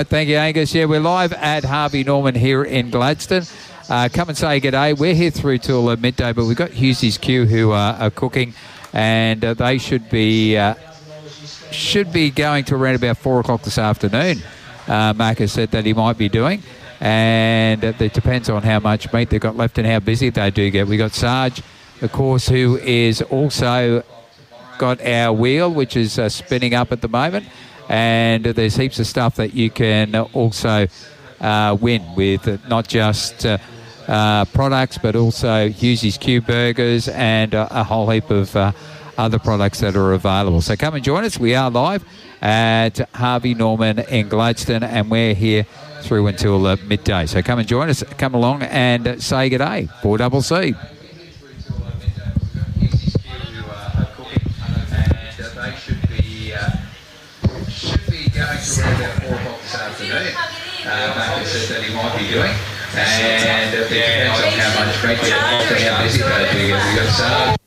Thank you, Angus. Yeah, we're live at Harvey Norman here in Gladstone. Come and say good day. We're here through till midday, but we've got Hughesy's Q who are cooking, and they should be going to around about 4 o'clock this afternoon. Mark has said that he might be doing, and it depends on how much meat they've got left and how busy they do get. We've got Sarge, of course, who is also got our wheel, which is spinning up at the moment. And there's heaps of stuff that you can also win with, not just products, but also Hughesy's Q burgers and a whole heap of other products that are available. So come and join us. We are live at Harvey Norman in Gladstone, and we're here through until midday. So come and join us. Come along and say good day. 4CC. Going to around about 4 o'clock this afternoon. Mark said that he might be doing, and it depends on how much meat, how busy they do. We've got